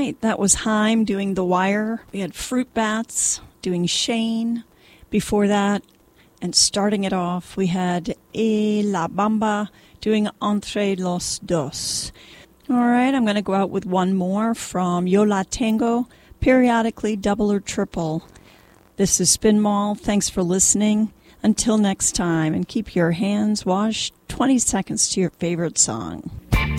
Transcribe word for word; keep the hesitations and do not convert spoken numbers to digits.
right, that was Haim doing The Wire. We had Fruit Bats doing Shane before that. And starting it off, we had E La Bamba doing Entre los Dos. All right, I'm going to go out with one more from Yo La Tengo, periodically double or triple. This is Spin Mall. Thanks for listening. Until next time, and keep your hands washed twenty seconds to your favorite song.